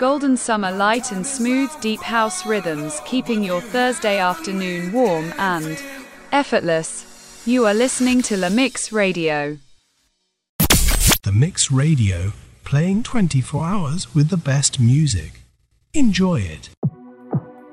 golden summer light and smooth deep house rhythms, keeping your Thursday afternoon warm and effortless. You are listening to La Mix Radio. The Mix Radio, playing 24 hours with the best music. Enjoy it.